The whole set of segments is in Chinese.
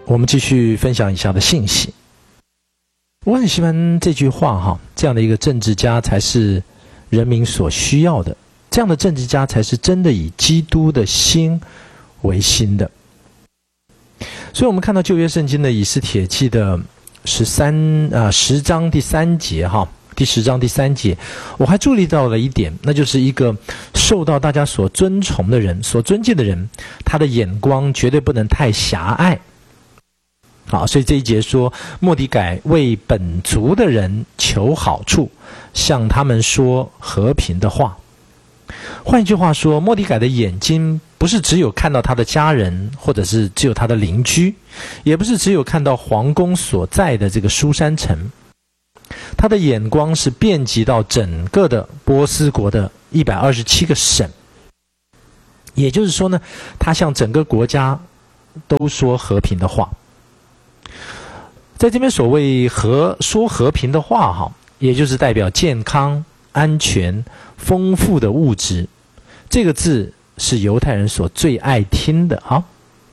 我们继续分享以下的信息。我很喜欢这句话哈，这样的一个政治家才是人民所需要的，这样的政治家才是真的以基督的心为心的。所以我们看到旧约圣经的以斯帖记的10章第3节哈，第10章第3节，我还注意到了一点，那就是一个受到大家所尊崇的人、所尊敬的人，他的眼光绝对不能太狭隘。好，所以这一节说，末底改为本族的人求好处，向他们说和平的话。换一句话说，末底改的眼睛不是只有看到他的家人，或者是只有他的邻居，也不是只有看到皇宫所在的这个书珊城，他的眼光是遍及到整个的波斯国的127个省。也就是说呢，他向整个国家都说和平的话。在这边所谓说和平的话哈，也就是代表健康、安全、丰富的物质，这个字是犹太人所最爱听的啊。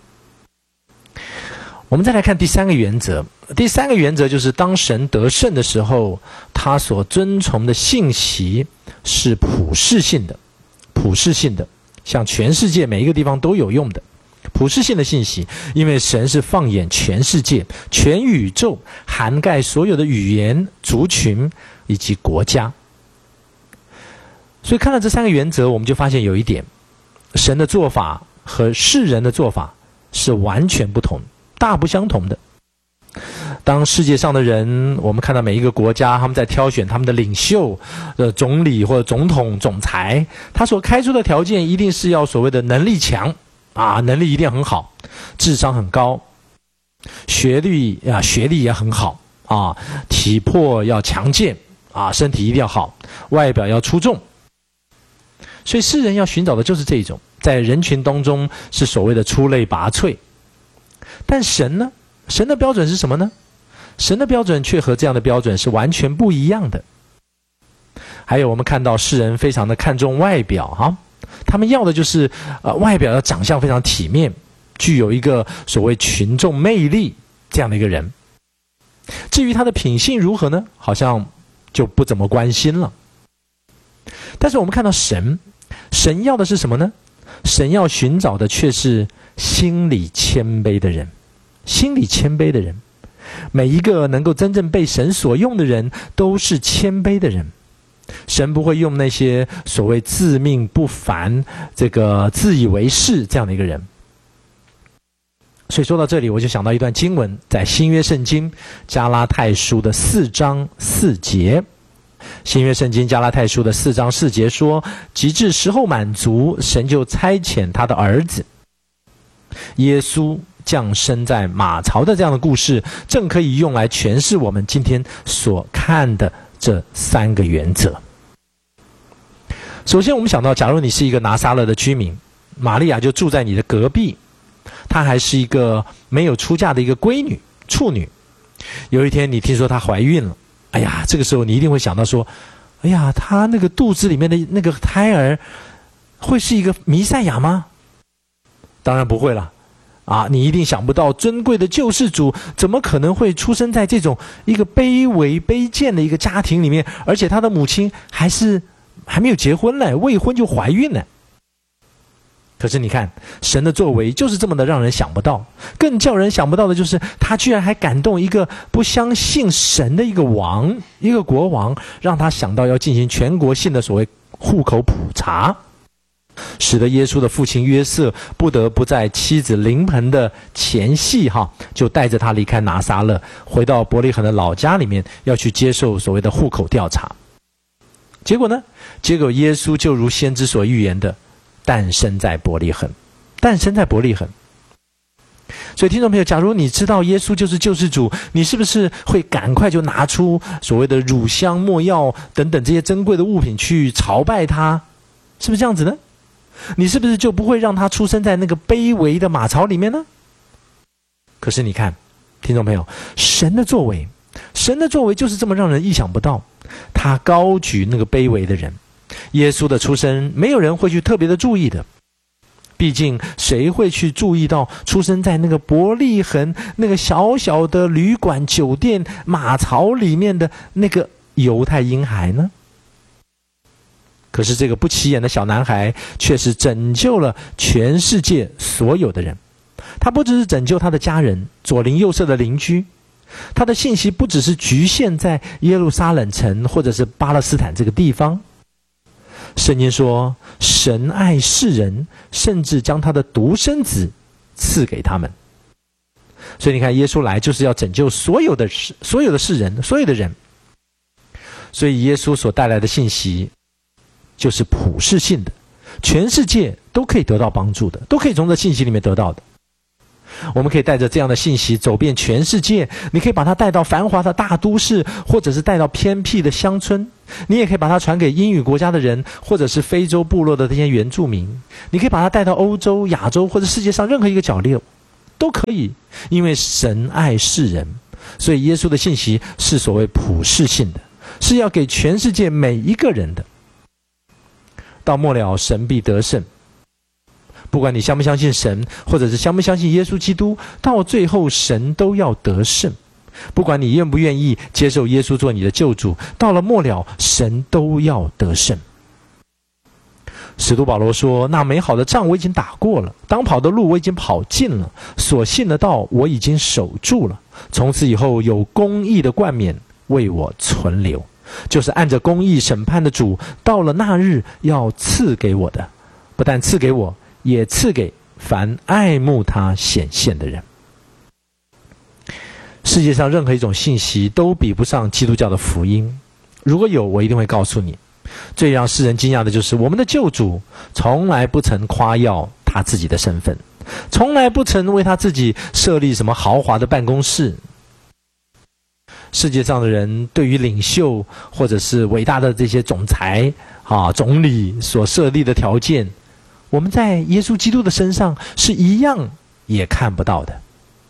我们再来看第3个原则。第3个原则就是当神得胜的时候，他所遵从的信息是普世性的，向全世界每一个地方都有用的。普世性的信息，因为神是放眼全世界、全宇宙，涵盖所有的语言、族群以及国家。所以看了这3个原则，我们就发现有一点，神的做法和世人的做法是完全不同、大不相同的。当世界上的人，我们看到每一个国家他们在挑选他们的领袖、总理或者总统、总裁，他所开出的条件一定是要所谓的能力强啊，能力一定很好，智商很高，学历也很好啊，体魄要强健啊，身体一定要好，外表要出众。所以世人要寻找的就是这种，在人群当中是所谓的出类拔萃。但神呢？神的标准是什么呢？神的标准却和这样的标准是完全不一样的。还有我们看到世人非常的看重外表哈，他们要的就是外表的长相非常体面，具有一个所谓群众魅力这样的一个人。至于他的品性如何呢？好像就不怎么关心了。但是我们看到神要的是什么呢？神要寻找的却是心里谦卑的人。心里谦卑的人，每一个能够真正被神所用的人都是谦卑的人。神不会用那些所谓自命不凡、这个自以为是这样的一个人。所以说到这里，我就想到一段经文，在新约圣经加拉太书的4章4节。新约圣经加拉太书的4章4节说，及至时候满足，神就差遣他的儿子耶稣降生在马槽的这样的故事，正可以用来诠释我们今天所看的这3个原则。首先我们想到，假如你是一个拿撒勒的居民，玛利亚就住在你的隔壁，她还是一个没有出嫁的一个闺女、处女。有一天你听说她怀孕了，哎呀，这个时候你一定会想到说，哎呀，她那个肚子里面的那个胎儿会是一个弥赛亚吗？当然不会了啊！你一定想不到，尊贵的救世主怎么可能会出生在这种一个卑微卑贱的一个家庭里面，而且他的母亲还没有结婚呢，未婚就怀孕了。可是你看，神的作为就是这么的让人想不到。更叫人想不到的就是，他居然还感动一个不相信神的一个国王，让他想到要进行全国性的所谓户口普查，使得耶稣的父亲约瑟不得不在妻子临盆的前夕就带着他离开拿撒勒，回到伯利恒的老家里面，要去接受所谓的户口调查。结果呢？结果耶稣就如先知所预言的，诞生在伯利恒。所以听众朋友，假如你知道耶稣就是救世主，你是不是会赶快就拿出所谓的乳香、没药等等这些珍贵的物品去朝拜他？是不是这样子呢？你是不是就不会让他出生在那个卑微的马槽里面呢？可是你看，听众朋友，神的作为就是这么让人意想不到。他高举那个卑微的人，耶稣的出生没有人会去特别的注意的。 毕竟谁会去注意到出生在那个伯利恒那个小小的旅馆、酒店、马槽里面的那个犹太婴孩呢？可是这个不起眼的小男孩却是拯救了全世界所有的人。他不只是拯救他的家人，左邻右舍的邻居，他的信息不只是局限在耶路撒冷城或者是巴勒斯坦这个地方。圣经说，神爱世人，甚至将他的独生子赐给他们。所以你看，耶稣来就是要拯救所有的世人，所有的人。所以耶稣所带来的信息就是普世性的，全世界都可以得到帮助的，都可以从这信息里面得到的。我们可以带着这样的信息走遍全世界，你可以把它带到繁华的大都市，或者是带到偏僻的乡村，你也可以把它传给英语国家的人，或者是非洲部落的这些原住民，你可以把它带到欧洲、亚洲或者世界上任何一个角落都可以。因为神爱世人，所以耶稣的信息是所谓普世性的，是要给全世界每一个人的。到末了，神必得胜。不管你相不相信神，或者是相不相信耶稣基督，到最后神都要得胜。不管你愿不愿意接受耶稣做你的救主，到了末了，神都要得胜。使徒保罗说，那美好的仗我已经打过了，当跑的路我已经跑尽了，所信的道我已经守住了，从此以后有公义的冠冕为我存留，就是按着公义审判的主，到了那日要赐给我的，不但赐给我，也赐给凡爱慕他显现的人。世界上任何一种信息都比不上基督教的福音，如果有，我一定会告诉你。最让世人惊讶的就是我们的救主从来不曾夸耀他自己的身份，从来不曾为他自己设立什么豪华的办公室。世界上的人对于领袖或者是伟大的这些总裁总理所设立的条件，我们在耶稣基督的身上是一样也看不到的。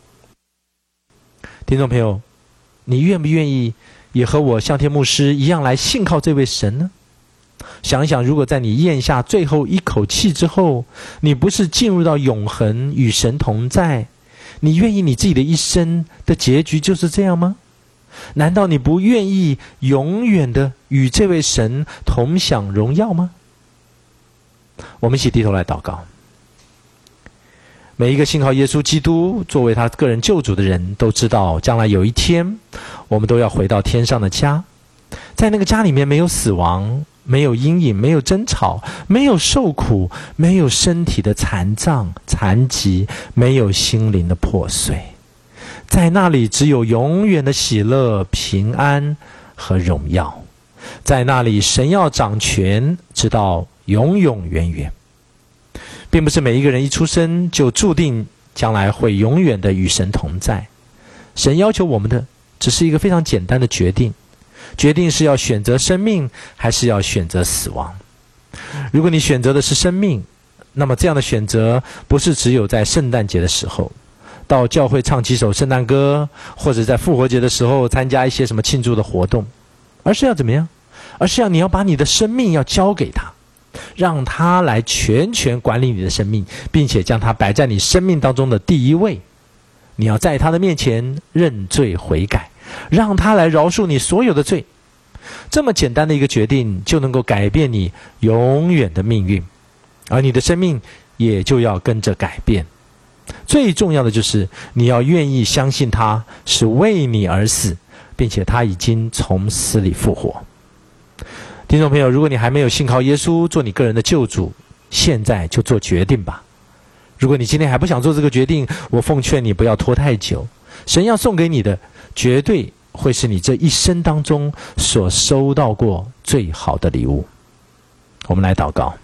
听众朋友，你愿不愿意也和我向天牧师一样来信靠这位神呢？想一想，如果在你咽下最后一口气之后，你不是进入到永恒与神同在，你愿意你自己的一生的结局就是这样吗？难道你不愿意永远的与这位神同享荣耀吗？我们一起低头来祷告。每一个信靠耶稣基督作为他个人救主的人都知道，将来有一天我们都要回到天上的家，在那个家里面没有死亡，没有阴影，没有争吵，没有受苦，没有身体的残障残疾，没有心灵的破碎。在那里只有永远的喜乐、平安和荣耀。在那里神要掌权直到永永远远。并不是每一个人一出生就注定将来会永远的与神同在。神要求我们的只是一个非常简单的决定，决定是要选择生命还是要选择死亡。如果你选择的是生命，那么这样的选择不是只有在圣诞节的时候到教会唱几首圣诞歌，或者在复活节的时候参加一些什么庆祝的活动，而是要怎么样？而是你要把你的生命要交给他，让他来全权管理你的生命，并且将他摆在你生命当中的第一位。你要在他的面前认罪悔改，让他来饶恕你所有的罪。这么简单的一个决定就能够改变你永远的命运，而你的生命也就要跟着改变。最重要的就是你要愿意相信他是为你而死，并且他已经从死里复活。听众朋友，如果你还没有信靠耶稣做你个人的救主，现在就做决定吧。如果你今天还不想做这个决定，我奉劝你不要拖太久。神要送给你的绝对会是你这一生当中所收到过最好的礼物。我们来祷告。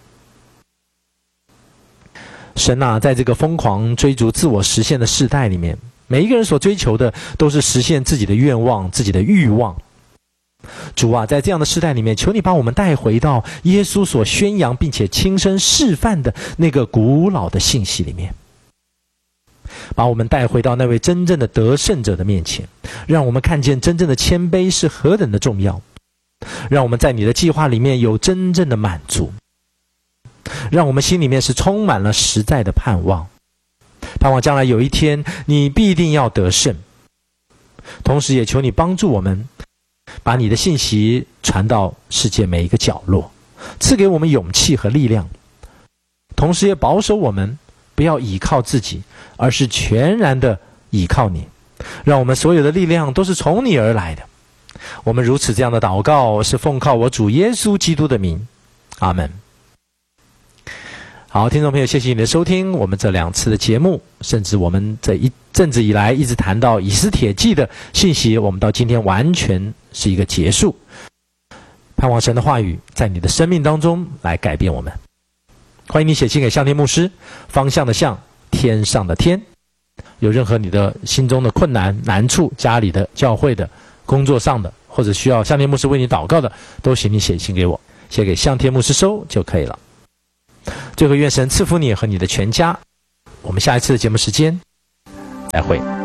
神啊，在这个疯狂追逐自我实现的世代里面，每一个人所追求的都是实现自己的愿望、自己的欲望。主啊，在这样的世代里面，求你把我们带回到耶稣所宣扬并且亲身示范的那个古老的信息里面，把我们带回到那位真正的得胜者的面前，让我们看见真正的谦卑是何等的重要，让我们在你的计划里面有真正的满足。 让我们心里面是充满了实在的盼望，盼望将来有一天你必定要得胜。同时也求你帮助我们，把你的信息传到世界每一个角落，赐给我们勇气和力量，同时也保守我们不要倚靠自己，而是全然的倚靠你，让我们所有的力量都是从你而来的。我们如此这样的祷告，是奉靠我主耶稣基督的名，阿们。好，听众朋友，谢谢你的收听。我们这2次的节目，甚至我们这一阵子以来一直谈到以斯帖记的信息，我们到今天完全是一个结束。盼望神的话语在你的生命当中来改变我们。欢迎你写信给向天牧师，方向的向，天上的天。有任何你的心中的困难难处，家里的、教会的、工作上的，或者需要向天牧师为你祷告的，都请你写信给我，写给向天牧师收就可以了。最后愿神赐福你和你的全家。我们下一次的节目时间再会。